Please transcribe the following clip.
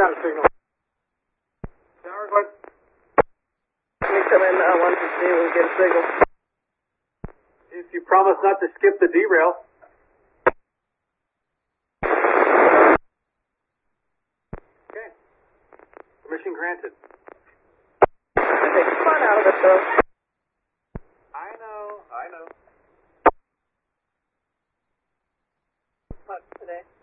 got a signal. Tower, go ahead. Can you come in 115 and get a signal? If you promise not to skip the derail. Okay. Permission granted. Take the fun out of it, though. I know. What, today?